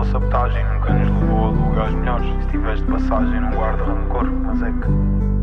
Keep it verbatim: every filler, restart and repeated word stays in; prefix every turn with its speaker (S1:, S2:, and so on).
S1: autossabotagem nunca nos levou a lugares melhores. Se estiveres de passagem não guarda rancor, mas é que